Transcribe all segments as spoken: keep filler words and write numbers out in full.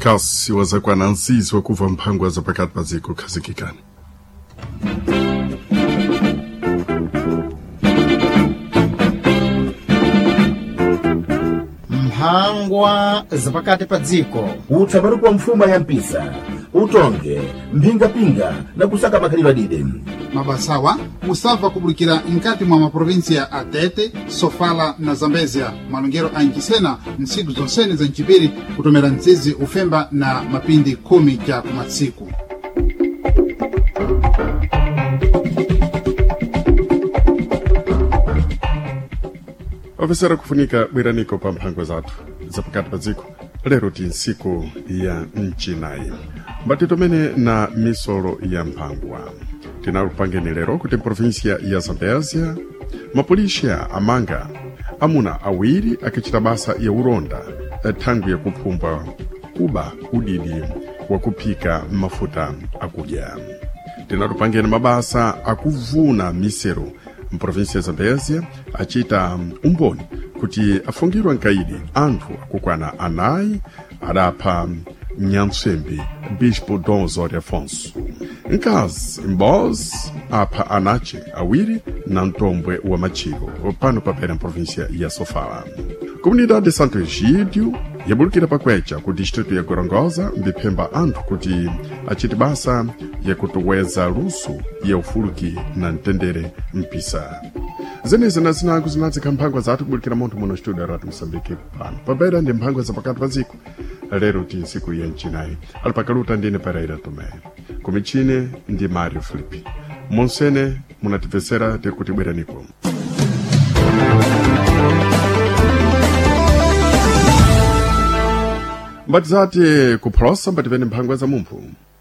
kasi wazakwana nsizwa kuva mphangwa za pakati paziko khazikikani. Mphangwa za pakati paziko utsabaru kwa mfuma ya mpisa utonge mpinga-pinga na kusaka makaliro dide mabasawa musava kubulikira nkati mwa maprovinsia a Tete, Sofala na Zambezia malongero a nkisena nsiku zonsene za nchibiri kutomera nzizi ufemba na mapindi kumi kya kumatsiku. Ofisera kufunika bwiraniko pa mphangwa zatu za pakati paziko lero ti nsiku ya nchinayi mbatitomene na misolo ya mphangwa tinalupangeni lero kuti provinsia ya Zambezia mapolisia amanga amuna awiri akichita basa ya uronda tangu ya kupumba kuba udidi wa kupika mafuta akudya. Tinalupangeni mabasa akuvuna misero mprovinsia ya Zambezia achita umboni kuti afungirwa nkaidi anthu akukwana anayi adapha Nyansembi Bispo Dom Osório Afonso. Nkazi mbozi apha anache awiri na ntombwe wa machiro pano papera mprovinsia ya Sofala. Comunidade de Santo Egídio yabulukira pakwecha ku distrito ya Gorongosa mbipemba anthu kuti achiti basa ya kutoweza lusu ya ufuluki na ntendere mpisa. Zenezi na zinagu zinazika mphangwa zatu kubulikira munthu muno studio ratu Msambiki pano pabera ndi mphangwa za pakati paziko lero ti siku ya nchinayi alipakaluta ndine Pereira Tomé kumichine ndi Mario Filipe monsene munativesera tekuti bweraniko. Mbatizati kupholosa mbativeni mphangwa za mumphu.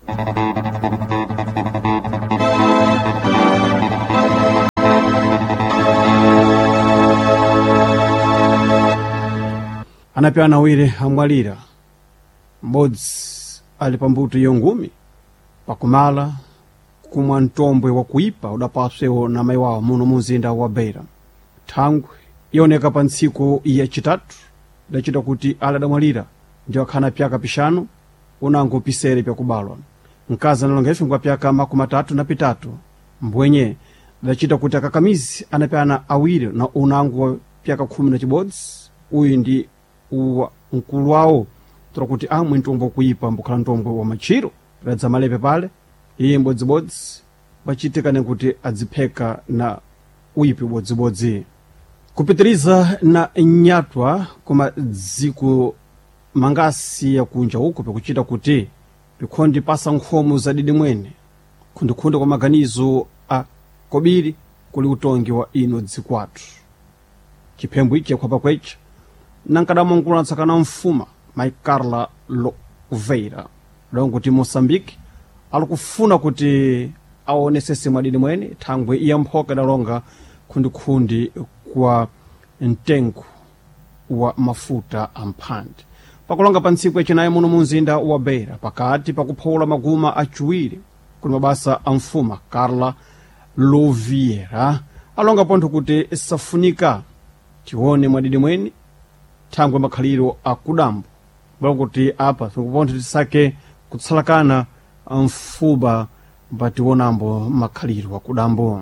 Anapiana awiri amwalira m'bodzi ali pambuto yongumi pakumala kumwa ntombwe wa kuipa udapaswewo na mayi wawo muno muzinda wa Beira. Thangwe ioneka pa ntsiku ya chitatu dachita kuti ala adamwalira ndi akhana pyaka pishanu unango pisere pyakubalwa. Mkazi analonga ifingwa pyaka makumi atatu na pitatu mbwenye dachita kuti akakamizi anapiana awiri na unango pyaka khumi na chibodzi. Uyu ndi uwa mkulu wawo tora kuti amwe ntombo kuipa mbukhala ntombo wa machiro radza malepe pale iye mbodzibodzi bachitikane kuti adzipheka na uipi bodzibodzi. Kupitiriza na nyatwa kuma dziko mangasi ya kunja uko pekuchita kuti pikhondi pasa nkhomo za didi mwene kundikhunda kwa maganizo a kobiri kuli utongi wa ino dzikwatu. Chipembu ichi yakhwapa kwecha nankadamo nkulu natsakana mfuma Mai Carla Loveira longo ti Moçambique alikufuna kuti aonesese madini mwene thangwe iya mphoka dalonga khundikhundi kwa ntengo wa mafuta amphande pakulonga pa ntsiku yachinayi muno munzinda wa Beira pakati pakuphola maguma achiwiri kuli mabasa amfuma Carla Loveira alonga pontho kuti safunika tione madini mwene thangwe makhaliro akudambo kuti apa sikupontho tisake kutsalakana mfuba mbatiwonambo makhaliro akudambo.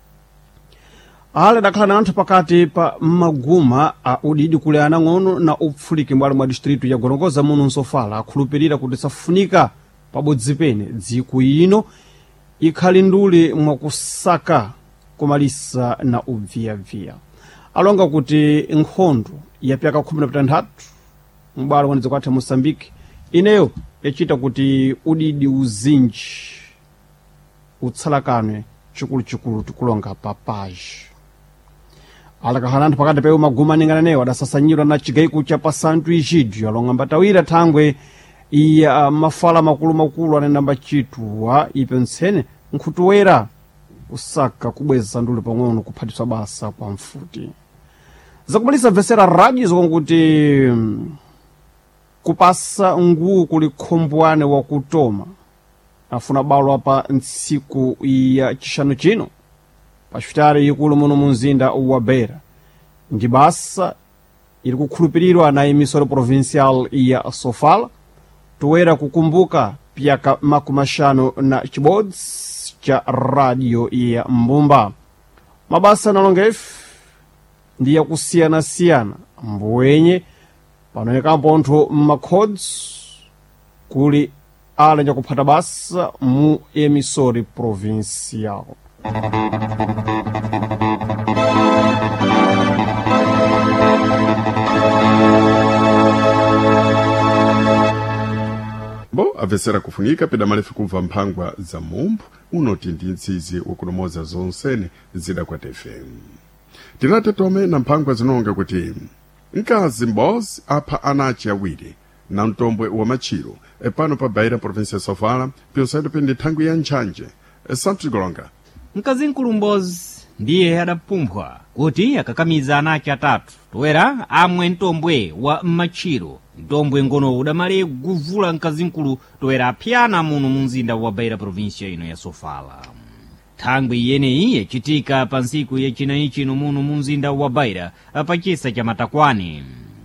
Ale dakhala na anthu pakati pa maguma a udidi kule anang'ono na upfuliki mbali mwa distritu ya Gorongosa muno Sofala akhulupirira kuti safunika pabodzi pene dziko ino ikhali nduli mwakusaka kumalisa na ubviyabviya. Alonga kuti nkhondo ya pyaka khumi na pitandatu mbalo waneze kwathe Moçambique ineyo yachita kuti udidi uzinji utsalakanwe chikulu chikulu tikulonga papaji. Alakahananthu pakati pewo maguma ningananeyo adasasanyirwa na chigaiko cha pa Santo Egídio alonga mbatawira thangwe iya mafala makulu makulu anendamba chituwa ipe ntsene nkhutuwera kusaka kubweza nduli pang'ono kuphatiswa basa kwa mfuti. Zakubalisa vesera radio zokuti kupasa nguu kuli khombwane wa kutoma afuna balo apa ntsiku ya chishanu chino pachitari yikulu muno munzinda wa Beira ndi basa ili kukhulupirirwa na emisora provincial ya Sofala toera kukumbuka pyaka makumashano na chibodzi cha radio ya Mbumba. Mabasa nalonga ife ndi yakusiyana-siyana mbwenye panooneka mpontho m'makhodzi kuli ala nja kuphata basa mu emisori provincial. bo avesera kufunika pedamalefi kumva mphangwa za mumbu unoti ndi ntsizi wakunomoza zonsene zida kwa T F M. Tinati tome na mphangwa zinonga kuti nkazi mbozi apha anachi awiri na mtombwe wa machiro epano pa Beira province ya Sofala pyonsaido pende thangu ya nchanje Santos Golonga. Mkazi nkulu mbozi ndiye adapumphwa kuti akakamiza anachi atatu toera amwe mtombwe wa machiro. Mtombwe ngono udamale kuvula mkazi nkulu toera apyana muno mumzinda wa Beira provincia ino ya Sofala. Thangwi yeneyi yachitika pa ntsiku yachinayi chino muno mumzinda wa Beira pachisa cha Matakwani.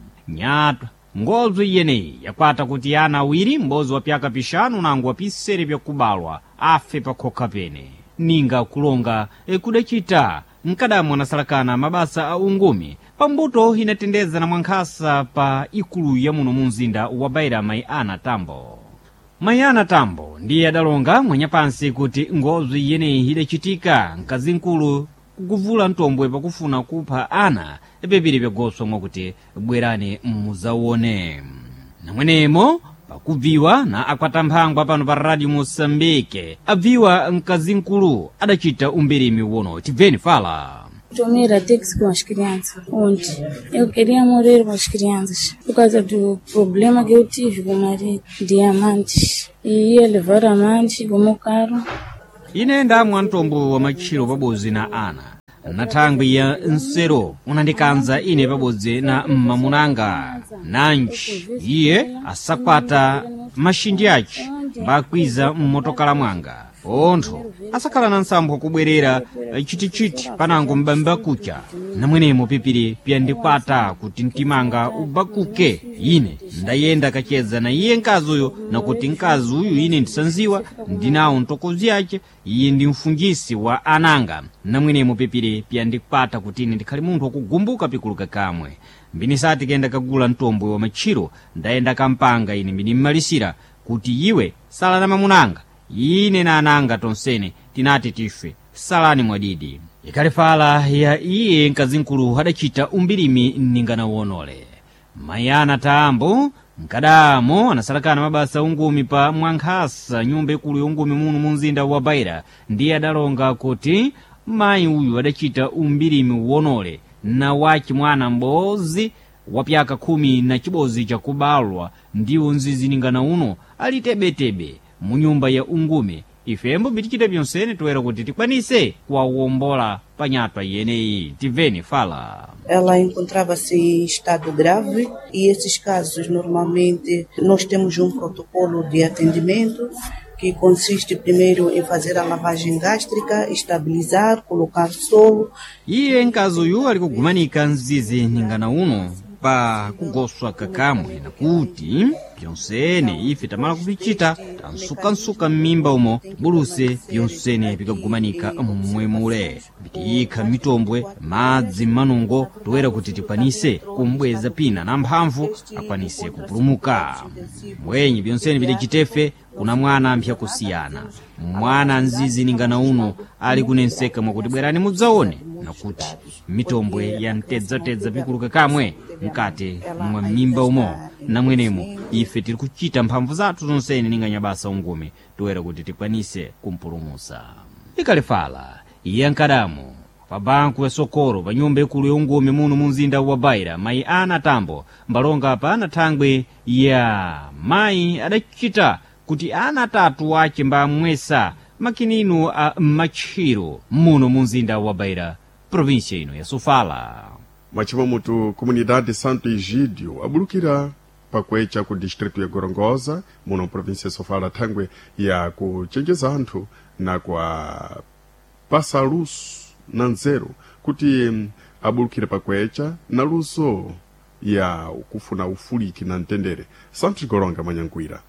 Nyatwa ngozo yeneyi yakwata kuti ana awiri mbozi wa pyaka pishanu nangu wapisere vya kubalwa afe pakhoka pene. Ninga kulonga ekudachita mkadamu anasalakana mabasa a ungumi pambuto inatendeza na mwankhasa pa ikulu ya muno mumzinda wa Beira Mai Ana Tambo. Mai Ana Tambo ndiye adalonga mwanyapansi kuti ngozo yeneyi idachitika mkazi nkulu kukuvula mtombwe pakufuna kupha ana epepiri vyagoswa mwakuti bwerani muzawone. Namwenemo pakuviwa na akwata mphangwa pano pa Radio Moçambique aviwa mkazi nkulu adachita umbirimi wono. Tiveni fala. Tomei táxi com as crianças ontem. Eu queria morrer com as crianças por causa do problema que eu tive com o marido de amantes. E ia levar amantes como carro. Inenda mwantombo wa machiro pabozi na ana. Na thangwi ya nsero unandikanza ine pabozi na mmamunanga. Nanji iye asakwata mashindi achi bakwiza mmotokala mwanga. Ontho asakhala na nsambo kubwerera chitichiti panango mbamba kucha. Namwenemo pipiri pyandikwata kuti ntimanga ubakuke. Ine ndayenda kacheza na iye nkazi uyo na kuti nkazi uyu ine ndisanziwa ndinawo ntokozi yache iye ndi mfungisi wa ananga. Namwenemo pipiri pyandikwata kuti ine ndikhali munthu wakugumbuka pikuluka kamwe. Mbinisati kenda kagula mtombwe wa machiro ndayenda kampanga ine mbini mmalisira kuti iwe sala na mamunanga. Ine na ananga tonsene tinati tife salani mwadidi. Ikalifala ya iye mkazi nkulu adachita umbirimi ningana wonole. Mai Ana Tambo mkadamo anasalakana mabasa ungumi pa mwankhasa nyumba ikulu yungumi muno mumzinda wa Beira ndiye adalonga kuti mai uyu adachita umbirimi wonole na wachi mwana mbozi wa pyaka khumi na chibozi cha kubalwa ndiwo nzizi ningana uno alitebetebe munyumba ya ungume. Ifembo bitichita pyonsene toera kuti tikwanise kuwawombola panyatwa yeneyi. Tiveni fala. Ela encontrava-se em estado grave e esses casos normalmente nós temos um protocolo de atendimento que consiste primeiro em fazer a lavagem gástrica, estabilizar, colocar solo. Iye nkazi uyu ali kugumanika nzizi ningana uno pa kugoswa kakamwe na kuti pyonsene ife tamala kuvichita tansukansuka mmimba umo buluse pyonsene pikagumanika mmwemule bitikha mitombwe madzi manungo toera kuti tikwanise kumbweza pina na mphamvu akwanise kupulumuka. Mwenye pyonsene bidechitefe kuna mwana mpya kusiyana. Mwana nzizi ningana uno ali kunenseka mwakuti bwerani mudzaone na kuti mitombwe ya mtedza-tedza pikuluka kamwe mkate mwa mimba umo. Na mwenemo ife tiri kuchita mphamvu zathu zonsene ninganya basa ungumi toera kuti tikwanise kumpulumusa. Ikalifala iye nkadamu pa banku ya Sokoro pa nyumba ikulu yungumi muno mumzinda wa Beira Mai Ana Tambo mbalonga pa na thangwe ya mai adachita kuti ana atatu wache mbamwesa makininu a machiro muno mumzinda wa Beira provincia ino ya Sofala. Machimo mutu comunidade Santo Egídio abulukira pakwecha ku distrito ya Gorongosa muno provincia ya Sofala thangwe ya kuchenjeza anthu na kwa pasa luso na nzeru kuti abulukira pakwecha na luso ya kufuna ufuliki na ntendere. Santos Golonga Manyankwira.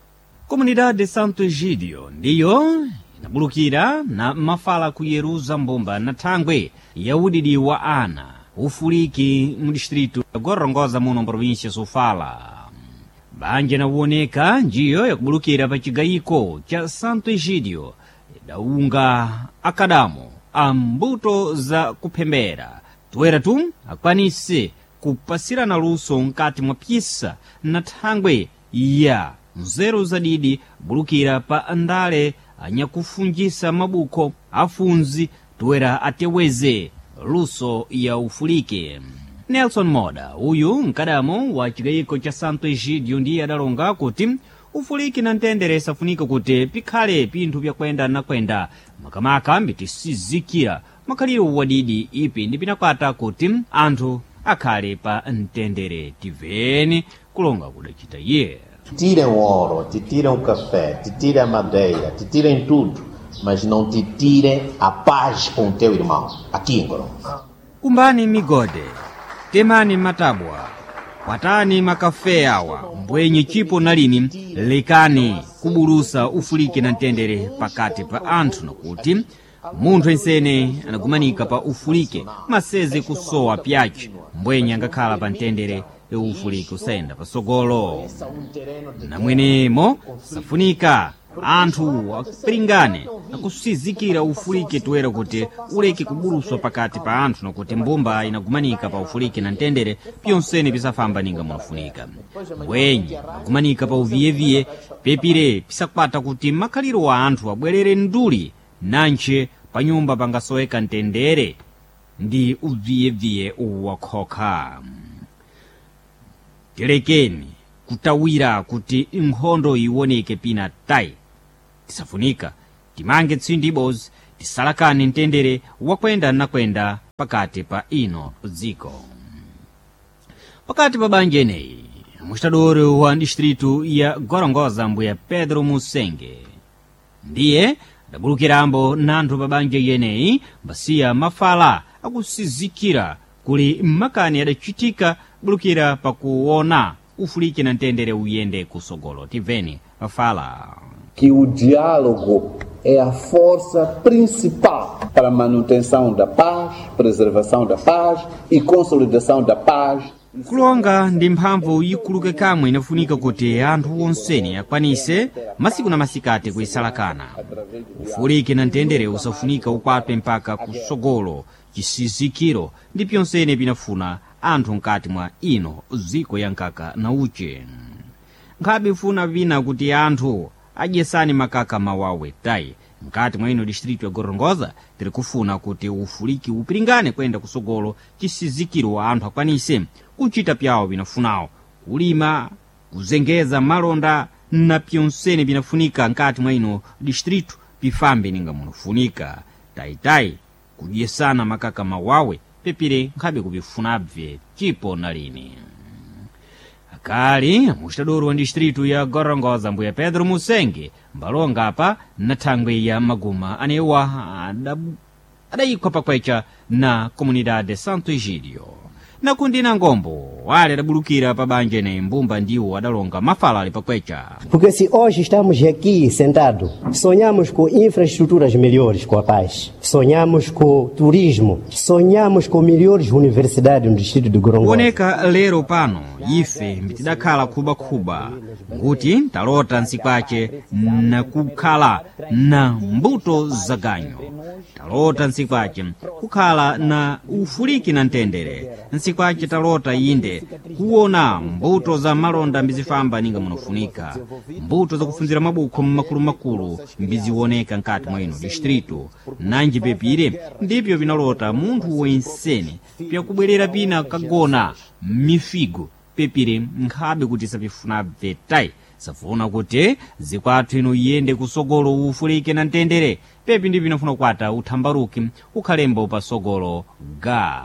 Comunidade Santo Egídio ndiyo inabulukira na mafala kuyeruza mbumba na thangwe ya udidi wa ana ufuliki mu distrito ya Gorongosa muno província Sofala. Banja nawoneka njiyo yakubulukira pa cigayiko cha Santo Egídio idaunga akadamo a mbuto za kuphembera toera tu akwanise kupasirana luso nkati mwa pisa na thangwe ya nzeru zadidi bulukira pa andale anyakufunjisa mabuko afunzi toera ateweze luso ya ufulike. Nelson Moda uyu nkadamo wa cigayiko cha Santo Egídio ndiye adalonga kuti ufuliki na ntendere safunika kuti pikhale pinthu pyakwenda na kwenda makamaka mbitisizikira makhaliro wadidi ipi ndi pinakwata kuti anthu akhale pa ntendere. Tiveni kulonga kudacita iye. Tirem o ouro, te tirem o café, te tirem a madeira, te tirem tudo, mas não te tirem a paz com o teu irmão, aqui em Gorongosa. Kumbani migode, temani matabwa, watani makafé awa, mbwenye chipo nalini, lekani kubulusa ufuliki na ntendere pakati pa anthu nakuti munthu ensene anagumanika pa ufulike maseze kusowa pyaci mbwenye angakhala pa ntendere ufuliki usayenda pasogolo. Namwenemo safunika anthu apiringane nakusizikira ufulike toera kuti uleke kubuluswa pakati pa anthu nakuti mbumba inagumanika pa ufulike na ntendere pyonsene pisafamba ninga munafunika. Mbwenye agumanika pa uviyeviye pepire pisakwata kuti makhaliro wa anthu abwerere nduli nanche pa nyumba pangasoweka ntendere ndi uviyeviye uwakhokha. Telekeni kutawira kuti nkhondo iwoneke pina tai. Tisafunika timange tsindibozi tisalakane ntendere wakwenda nakwenda pakati pa ino dziko. Pakati pa banja ineyi mustadori wa distrito ya Gorongosa mbuya Pedro Musenge ndiye adabulukirambo nanthu pa banja yeneyi mbasiya mafala akusizikira kuli makani adachitika bulukira pakuona ufulike na ntendere uyende kusogolo. Tiveni mafala. Que o diálogo é a força principal para a manutenção da paz, preservação da paz e consolidação da paz. Kulonga ndi mphamvu yikuluke kamwe inafunika kuti anthu onseni akwanise masiku na masikati kuisalakana. Ufulike na ntendere usafunika ukwatwe mpaka kusogolo chisizikiro ndi pyonsene pinafuna anthu nkati mwa ino ziko ya nkaka na uche. Nkhabe funa vina kuti anthu adyesani makaka mawawe tai. Mkati mwa ino distrito ya Gorongosa tiri kufuna kuti ufuliki upiringane kwenda kusogolo chisizikiro wa anthu akwanise kuchita pyawo binafunawo kulima kuzengeza malonda na pyonsene binafunika nkati mwa ino distrito pifambe ninga munafunika taitai kudyesana makaka mawawe pepire nkhabe kubifunabve chipo nalini. Akali mustadori wa distrito ya Gorongosa mbuya Pedro Musenge mbalonga apa na thangwe ya maguma anewa adayikwa pakwecha na Comunidade Santo Egídio. Na kundina ngombo wale adabulukira pa banja ne mbumba ndiwo adalonga mafala ali pakwecha. Porque se hoje estamos aqui sentados, sonhamos com infraestruturas melhores com a paz, sonhamos com turismo, sonhamos com melhores universidades no distrito de Gorongosa. Kuoneka lero pano ife mbitidakhala kuba-kuba nguti talota nsikwache na kukhala na mbuto zaganyo. Talota nsikwache kukhala na ufuliki na ntendere. Nsikwache talota inde kuona mbuto za malonda mbizifamba ninga munafunika. Mbuto za kufunzira mabuko makulu makulu mbiziwoneka nkati mwa ino distrito. Nanji pepire ndipyo vinalota munthu wensene pya kubwerera pina kagona mifigo pepire nkhabe kuti sapifuna vetai safuna kuti zikwathu ino yende kusogolo ufulike na ntendere pepi ndi pinafuna kwata uthambaruki ukhalembo pa sogolo ga.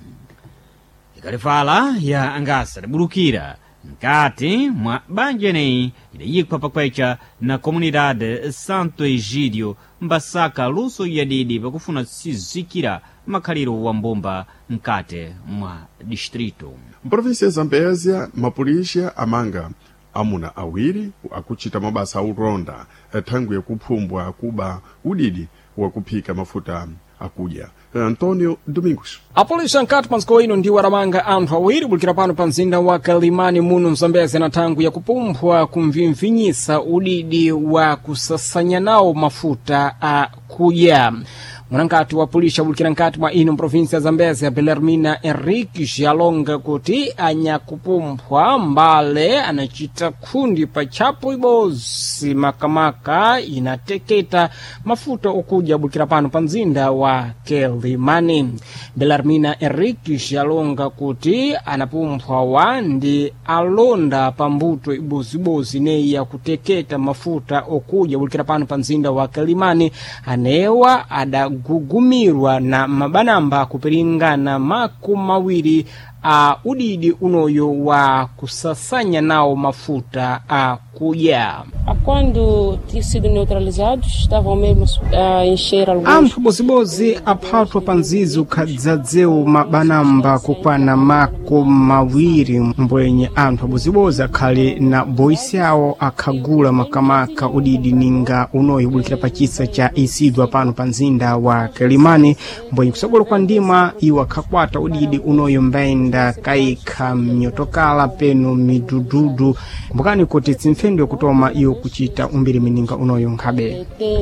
Ikalifala ya angasa dabulukira nkati mwa banja neyi idayikwa pakwecha na Comunidade Santo Egídio mbasaka luso yadidi pakufuna sizikira makhaliro wa mbomba nkate mwa distrito. Mprovíncia ya Zambésia, mapolisia amanga amuna awiri akuchita mabasa auronda thangwi yakuphumbwa kuba udidi wakuphika mafuta akudya. Antonio Domingos. A polícia nkati panziko ino ndiwo aramanga anthu awiri bulikira pano pa mzinda wa Kalimani muno mzambezi na thangwi yakupumphwa kumvimvinyisa udidi wa kusasanya nawo mafuta akudya. Mwanangati wa polícia bulikira nkati mwa ino província ya Zambezi ya Belarmina Henrique alonga kuti anyakupumphwa mbale anachita kundi pa chapo ibozi makamaka inateketa mafuta okudya bulikira pano pa mzinda wa Kalimani. Belarmina Henrique alonga kuti anapumphwa wandi alonda pa mbuto ibozibozi neyi ya kuteketa mafuta okudya bulikira pano pa mzinda wa Kalimani anewa ada gugumirwa na mabanamba kupiringana makumi mawiri a udidi unoyo wa kusasanya nao mafuta a kudya. Quando tinham sido neutralizados, estavam mesmo a encher alguns. Anthu bozibozi aphatwa panzizi ukhadzadzeu mabanamba kukwana makumi mawiri mbwenye anthu bozibozi akhali na boisi awo akhagula makamaka udidi ninga unoyo bulikira pachisa cha isidwa pano panzinda wa Kalimani mbwenye kusogolo kwa ndima iwa khakwata udidi unoyo mbaenda kaika mnyotokala peno midududu mbukani kuti tsimfendo kutoma iyo kuchita umbiri mininga unoyo nkhabe.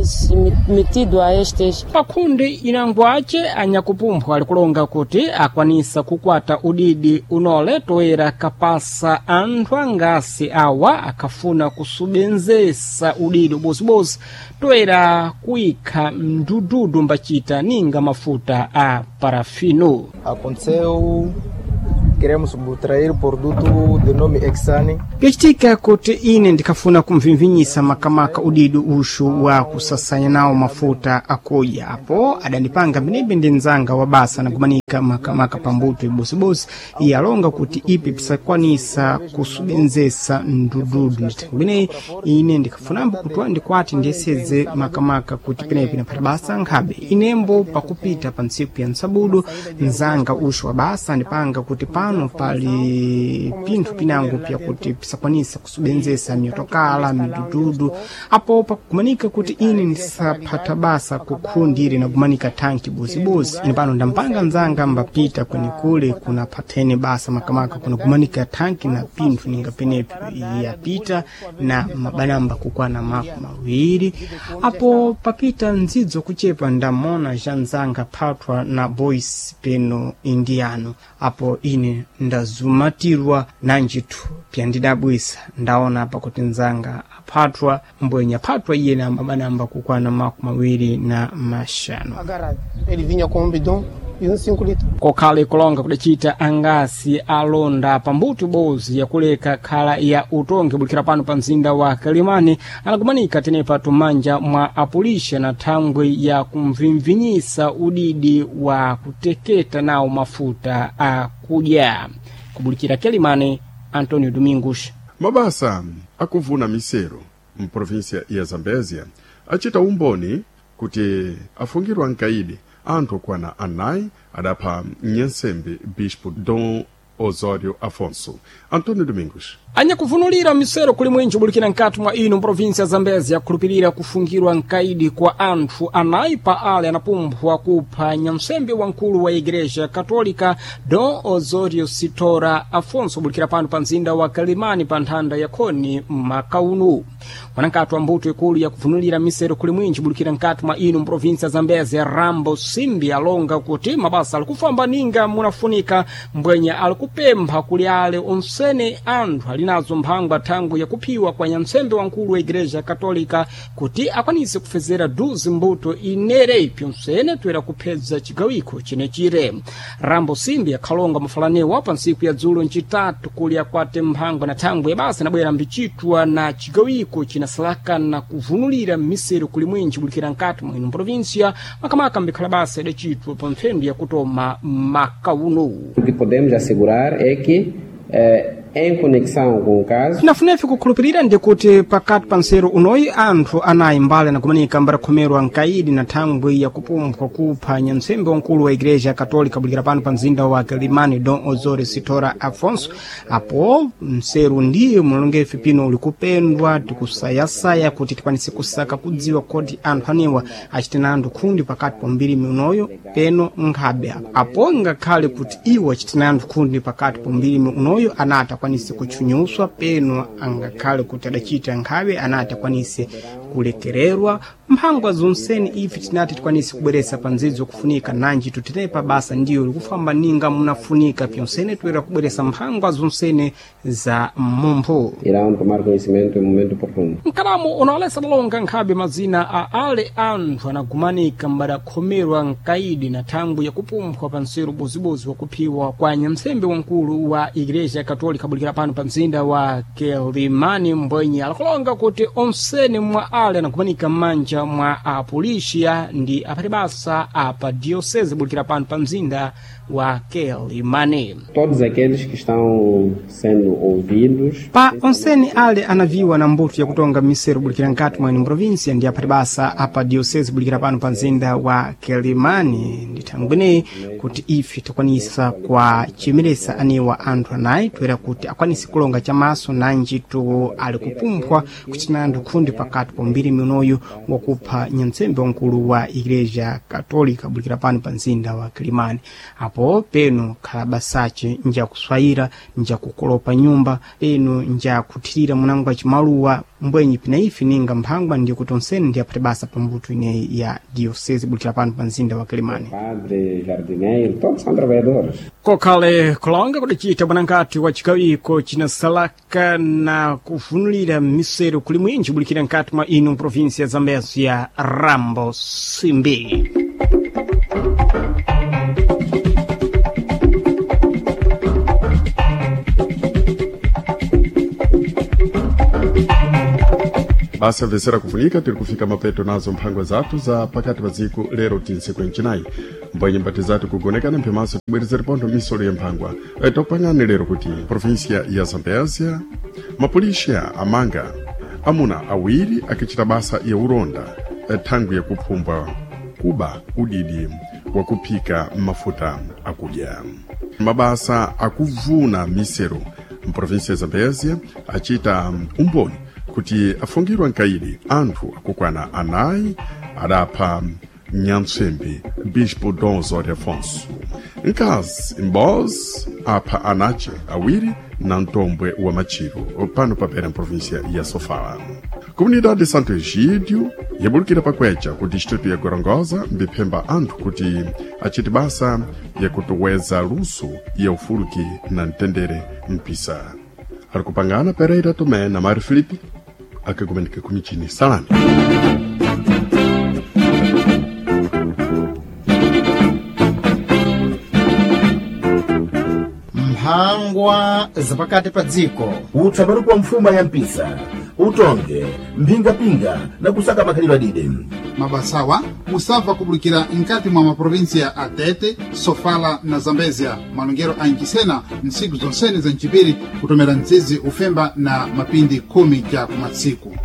Metido a estes. Pakundi inangwache anyakupumphwa alikulonga kuti akwanisa kukwata udidi unole toera kapasa anthu angasi awa akafuna kusubenzesa udidi ubozibozi toera kuikha mdududu mbachita ninga mafuta a parafino. Aconteceu, queremos subtrair produto de nome Exane. Kichitika kuti ine ndikafuna kumvimvinyisa makamaka udidi ushu wa kusasanya nao mafuta akudya apo adandipanga mbenebe ndenzanga wa basa na kumanika makamaka pambuto ibozibozi iyalonga kuti ipi pisakwanisa kusubenzesa ndududu nditangwine ine ndikafunambo kuti ndikwati ndiyeseze makamaka kuti penepi napata basa nkhabe inembo pakupita pa ntsiku ya nsabudu nzanga ushu wa basa ndipanga kuti pano pali pinthu pinango pya kuti pisakwanisa kusubenzesa myotokala midududu apo pakumanika kuti ine ndisapata basa kukhundiri na kumanika tanki bozibozi ine pano ndampanga nzanga mbapita kwenye kule kuna patene basa makamaka kuna kumanika tanki na pinthu ninga penepi yapita na mabanamba kukwana mako mawiri apo papita nzidzo kuchepa ndamona janzanga patwa na boys peno indiano apo ine ndazumatirwa nanjitu pya ndidabwisa ndaona apa kuti nzanga apatwa mbwenya patwa iye na mabanamba kukwana mako mawiri na mashano. Ele vinha com um bidon e um cinco litros. Kokale kulonga kudachita angasi alonda pambuto bozi ya kuleka khala ya utonge bulikira pano pa mzinda wa Kalimani anakumanika tenepa tumanja mwa apulisha na thangwe ya kumvimvinyisa udidi wa kuteketa nao mafuta akudya. Kubulikira Kalimani, Antonio Domingos. Mabasa akuvuna misero mprovinsia ya Zambezia achita umboni kuti afungirwa nkaidi anthu kwana anayi adapha nyensembe Bispo Dom Osório Afonso. Antonio Domingos. Anya kuvunulira misero kuli mwenji bulikira nkati mwa ino provinsia ya Zambezia kulupirira kufungirwa nkaidi kwa anthu anayi pa ale anapumphwa kupha nyensembe wankulu wa Igreja Katolika Dom Osório Sitora Afonso bulikira pano pa mzinda wa Kalimani pa nthanda ya Khoni Makaunu. Mwanankati wa mbuto ikulu ya kuvunulira misero kuli mwenji bulikira nkati mwa ino provinsia ya Zambezia Rambo Simbi alonga kuti mabasa alikufamba ninga munafunika mbwenya alikupempha kuli ale onsene anthu alinazo mphangwa tangu ya kupiwa kwa nyansembe wankulu wa Igreja Katolika kuti akwanise kufezera duzi mbuto inere pyonsene tuera kupeza chigawiko chinechire. Rambo Simbi akhalonga mafalanewa pa nsiku ya dzulo nchitatu kuli akwate mphangwa na tangu ya basa nabwera mbichitwa na chigawiko chinasalaka na kuvunulira misero kuli mwenji bulikira nkati mwa ino provincia makamaka mbikhala basa idachitwa pa mfendo ya kutoma Makaunu. O que podemos assegurar é que eh, em conexão com o caso. Nafunefe kukhulupirira ndikuti pakati pa nseru unoyi anthu anayi mbale nakumanika mbarakhomerwa nkaidi na thangwi ya kupumphwa kupha nyamsembe wankulu wa igreja katolika bulikira pano pa mzinda wa Quelimane Dom Ozore Sitora Afonso. Apo nseru ndiye mulongefe pino uli kupendwa tikusayasaya kuti tikwanise kusaka kudziwa kodi anthu aniwa achitinandu khundi pakati pa mbirimi unoyo peno nkhabe. Apo ngakhale kuti iwo achitinandu khundi pakati pa mbirimi unoyo anata kwanise kuchunyuswa peno angakhale kuti adachita nkhabe anata kwanise kulekererwa mphangwa zonseni ife tinati tikwanise kubweresa panzidzo kufunika nanji tutitepa basa ndiyo likufamba ninga munafunika pyonsene tuwera kubweresa mphangwa zonsene za mumpho. Irão tomar conhecimento em momento oportuno. Nkalamu unaolesa longa nkhabe mazina a ale anthu anagumanika mbarakhomerwa nkaidi na thangwi ya kupumphwa pa nseru bozibozi wakuphiwa kwa nyamsembe wankulu wa igreja katolika bulikira pano pa mzinda wa Quelimane mbwenye alakulonga kuti onsene mwa ale anagumanika manja mwa apolisia ndi apati basa apa diocese bulikira pano pa mzinda wa Quelimane. Todos aqueles que estão sendo ouvidos. Pa onsene ale anaviwa na mbuto ya kutonga miseru bulikira nkati mwa provincia ndi apati basa apa diocese bulikira pano pa mzinda wa Quelimane ndi thangwine kuti ife tikwanisa kwa chimeresa aniwa anthu anayi tuwera kuti akwanisi kulonga chamaso na njito ali kupumphwa kuchinandu khundi pakati pa mbirimi unoyo wakupha nyamsembe wankulu wa igreja katolika bulikira pano pa mzinda wa Quelimane. Apo peno khalabasache nja kuswaira nja kukolopa nyumba peno nja kuthirira munangwa chimaluwa mbwenyi pina ifi ninga mphangwa ndiyo kuti onsene ndi apate basa pambuto ine ya diocese bulikira pano pa mzinda wa Quelimane. Padre, jardineiro, todos são trabalhadores. Kokhale kulonga kudachita bwanankati wa chikawiko chinasalaka na kufunulira miseru kuli mwinji bulikira nkati mwa inu provinsia ya Zambezia ya Rambo Simbi. basi avesera kufunika tiri kufika mapeto nazo mphangwa zatu za pakati pa ziku lero tinsiku enchinayi mbwenye mbati zatu kugonekana mpemaso tibwerezera pondo misolo ya mphangwa tokupangani lero kuti provinsia ya Zambezia mapolisia amanga amuna awiri akichita basa ya uronda thangwi ya kuphumbwa kuba udidi wa kuphika mafuta akudya mabasa akuvuna misero mprovinsia ya Zambezia achita umboni kuti afungirwa nkaidi anthu akukwana anayi adapha nyamsembe Bispo Dom Ozore Afonso. Nkazi imbozi apha anache awiri na ntombwe wa machiro pano papera mprovinsia ya Sofala. Comunidade de Santo Egídio yabulikira pakwecha ku distrito ya Gorongosa mbipemba anthu kuti achiti basa ya kutoweza luso ya ufuluki na ntendere mpisa. Alikupangana Pereira Tomé na Mário Filipe akagumanika kumichini salani. Mphangwa zapakati pa dziko utsabaru kwa mfuma ya mpisa utonge mpingapinga na kusaka makhalidwe dide mabasawa musava kubulikira nkati mwa maprovinsia Atete, Sofala na Zambezia malongero ankisena nsiku zonsene za nchipiri kutomera nzizi ufemba na mapindi kumi ja kumatsiku.